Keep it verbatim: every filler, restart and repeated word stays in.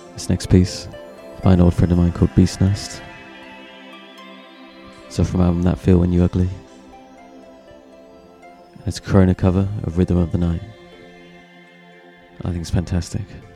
This next piece is by an old friend of mine called Beast Nest. It's off from album That Feel When You Ugly. And it's a Corona cover of Rhythm of the Night. I think it's fantastic.